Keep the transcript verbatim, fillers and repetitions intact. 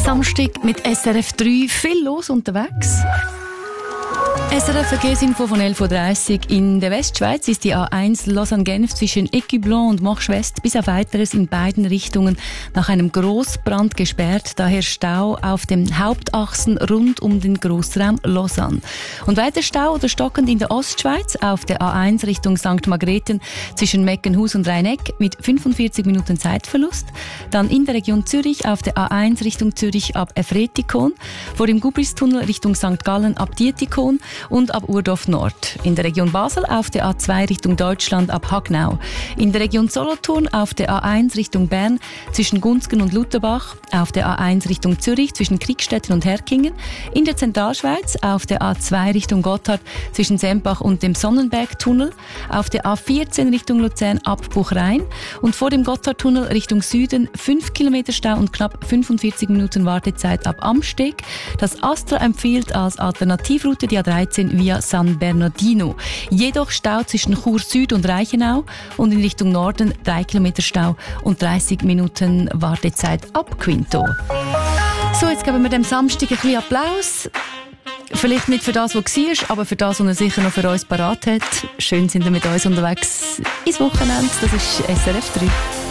Samstag mit S R F drei. Viel los unterwegs. S R F Verkehrsinfo von elf Uhr dreißig. In der Westschweiz ist die A eins Lausanne-Genf zwischen Écublens und Morsch-West bis auf Weiteres in beiden Richtungen nach einem Grossbrand gesperrt. Daher Stau auf den Hauptachsen rund um den Grossraum Lausanne. Und weiter Stau oder stockend in der Ostschweiz auf der A eins Richtung Sankt Margrethen zwischen Meckenhus und Rheineck mit fünfundvierzig Minuten Zeitverlust. Dann in der Region Zürich auf der A eins Richtung Zürich ab Efretikon, vor dem Gubristunnel Richtung Sankt Gallen ab Dietikon und ab Urdorf Nord. In der Region Basel auf der A zwei Richtung Deutschland ab Hagnau. In der Region Solothurn auf der A eins Richtung Bern zwischen Gunzgen und Lutherbach. Auf der A eins Richtung Zürich zwischen Kriegstetten und Herkingen. In der Zentralschweiz auf der A zwei Richtung Gotthard zwischen Sempach und dem Sonnenbergtunnel. Auf der A vierzehn Richtung Luzern ab Buchrhein. Und vor dem Gotthardtunnel Richtung Süden fünf Kilometer Stau und knapp fünfundvierzig Minuten Wartezeit ab Amsteg. Das Astra empfiehlt als Alternativroute die A dreizehn via San Bernardino. Jedoch Stau zwischen Chur Süd und Reichenau und in Richtung Norden drei Kilometer Stau und dreißig Minuten Wartezeit ab Quinto. So, jetzt geben wir dem Samstag ein bisschen Applaus. Vielleicht nicht für das, was war, aber für das, was er sicher noch für uns parat hat. Schön sind wir mit uns unterwegs ins Wochenende. Das ist S R F drei.